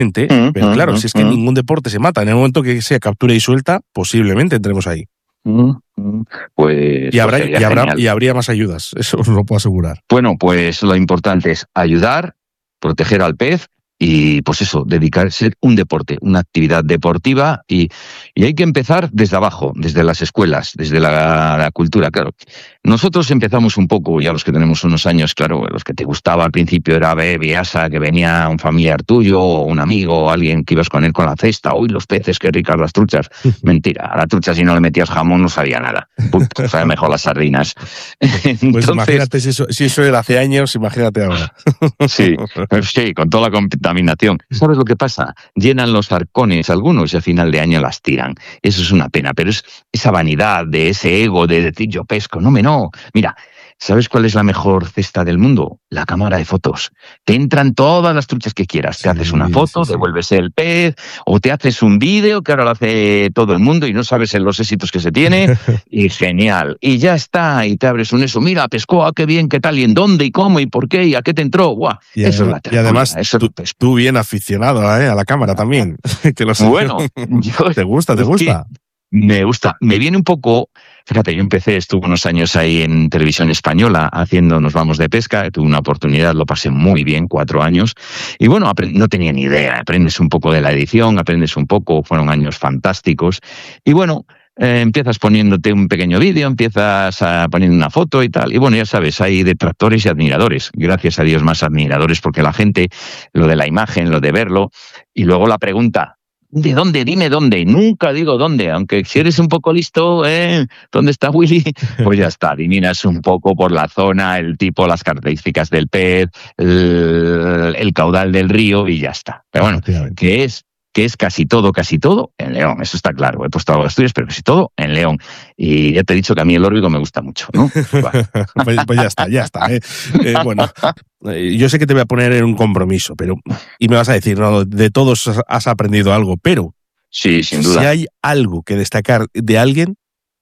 Pero claro, si es que ningún deporte se mata. En el momento que sea captura y suelta, posiblemente entremos ahí. Pues y habría más ayudas, eso os lo puedo asegurar. Bueno, pues lo importante es ayudar, proteger al pez y pues eso, dedicarse a un deporte, una actividad deportiva y hay que empezar desde abajo, desde las escuelas, desde la cultura, claro. Nosotros empezamos un poco, ya los que tenemos unos años, claro, los que te gustaba al principio era ver Biasa, que venía un familiar tuyo o un amigo o alguien que ibas con él con la cesta, uy, los peces, qué ricas las truchas. Mentira, a la trucha si no le metías jamón no sabía nada, sabe mejor las sardinas. Entonces, pues imagínate si eso era hace años, imagínate ahora. Sí, con toda la contaminación. ¿Sabes lo que pasa? Llenan los arcones algunos y a final de año las tiran. Eso es una pena, pero es esa vanidad de ese ego de decir yo pesco, no. Mira, ¿sabes cuál es la mejor cesta del mundo? La cámara de fotos. Te entran todas las truchas que quieras. Te haces una foto, devuelves el pez, o te haces un vídeo, que ahora lo hace todo el mundo y no sabes en los éxitos que se tiene, y genial. Y ya está, y te abres un eso. Mira, pescó, qué bien, qué tal, y en dónde, y cómo, y por qué, y a qué te entró. ¡Buah! Eso es la terapia. Y además, tú bien aficionado a la cámara también. Que lo sé. Bueno, ¿Te gusta? Me gusta. Me viene un poco. Fíjate, yo estuve unos años ahí en Televisión Española haciendo Nos vamos de pesca, tuve una oportunidad, lo pasé muy bien, 4 años, y bueno, no tenía ni idea, aprendes un poco de la edición, fueron años fantásticos, y bueno, empiezas poniéndote un pequeño vídeo, empiezas a poner una foto y tal, y bueno, ya sabes, hay detractores y admiradores, gracias a Dios más admiradores, porque la gente, lo de la imagen, lo de verlo, y luego la pregunta, ¿de dónde? Dime dónde. Nunca digo dónde, aunque si eres un poco listo, ¿dónde está Willy? Pues ya está, adivinas un poco por la zona, el tipo, las características del pez, el caudal del río y ya está. Pero bueno, que es casi todo en León, eso está claro. He puesto algo de Asturias, pero casi todo en León. Y ya te he dicho que a mí el órbigo me gusta mucho, ¿no? Pues ya está. Bueno, yo sé que te voy a poner en un compromiso, y me vas a decir, no, de todos has aprendido algo, pero sí, sin duda. Si hay algo que destacar de alguien.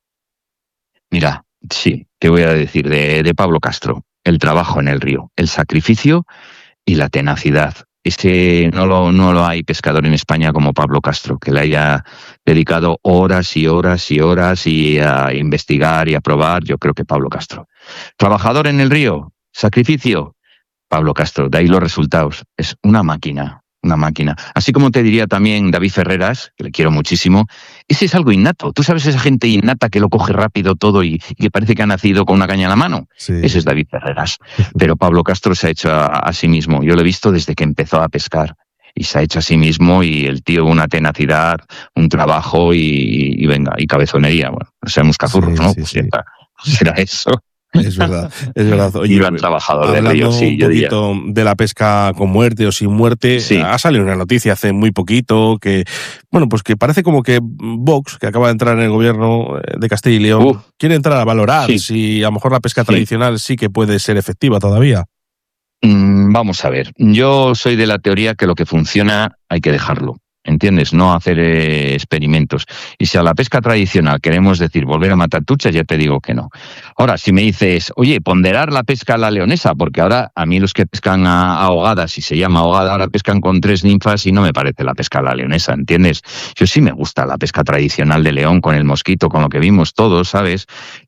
Mira, sí, te voy a decir de Pablo Castro, el trabajo en el río, el sacrificio y la tenacidad. No lo hay pescador en España como Pablo Castro, que le haya dedicado horas y horas y horas y a investigar y a probar. Yo creo que Pablo Castro. Trabajador en el río, sacrificio, Pablo Castro. De ahí los resultados. Es una máquina. Así como te diría también David Ferreras, que le quiero muchísimo, ese es algo innato. Tú sabes esa gente innata que lo coge rápido todo y que parece que ha nacido con una caña en la mano. Sí. Ese es David Ferreras. Pero Pablo Castro se ha hecho a sí mismo. Yo lo he visto desde que empezó a pescar. Y se ha hecho a sí mismo y el tío una tenacidad, un trabajo y venga, y cabezonería. Bueno, seamos cazurros, ¿no? Sí. Será eso. Es verdad. Oye, Iban trabajador del río, sí, yo diría. Un poquito de la pesca con muerte o sin muerte, sí. Ha salido una noticia hace muy poquito que, bueno, pues que parece como que Vox, que acaba de entrar en el gobierno de Castilla y León, quiere entrar a valorar si a lo mejor la pesca tradicional sí que puede ser efectiva todavía. Vamos a ver, yo soy de la teoría que lo que funciona hay que dejarlo. ¿Entiendes? No hacer experimentos. Y si a la pesca tradicional queremos decir volver a matar truchas, ya te digo que no. Ahora, si me dices, oye, ponderar la pesca a la leonesa, porque ahora a mí los que pescan a ahogadas, si se llama ahogada, ahora pescan con 3 ninfas y no me parece la pesca a la leonesa, ¿entiendes? Yo sí me gusta la pesca tradicional de León, con el mosquito, con lo que vimos todos, ¿sabes?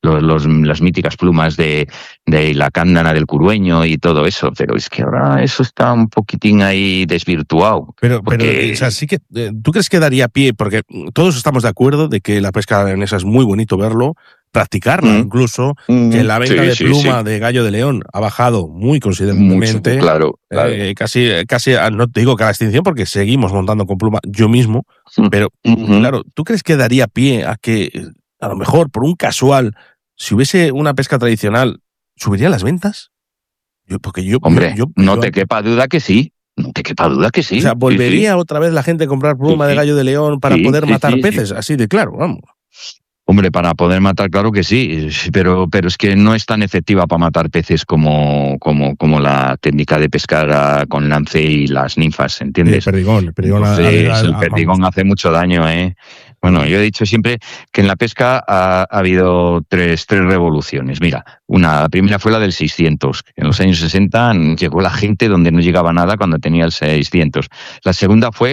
Las míticas plumas de la cándana del curueño y todo eso, pero es que ahora eso está un poquitín ahí desvirtuado. Pero o sea, sí que ¿tú crees que daría pie? Porque todos estamos de acuerdo de que la pesca leonesa es muy bonito verlo, practicarla incluso, que la venta de pluma de gallo de león ha bajado muy considerablemente. Mucho, claro. Casi, no te digo que a la extinción porque seguimos montando con pluma yo mismo, pero claro, ¿tú crees que daría pie a que a lo mejor por un casual, si hubiese una pesca tradicional, subirían las ventas? No te quepa duda que sí. No te quepa duda que sí. O sea, ¿volvería otra vez la gente a comprar pluma de gallo de león para poder matar peces? Así de claro, vamos. Hombre, para poder matar, claro que sí, pero es que no es tan efectiva para matar peces como la técnica de pescar con lance y las ninfas, ¿entiendes? El perdigón el perdigón hace mucho daño, ¿eh? Bueno, yo he dicho siempre que en la pesca ha habido tres revoluciones. Mira, la primera fue la del 600. En los años 60 llegó la gente donde no llegaba nada cuando tenía el 600. La segunda fue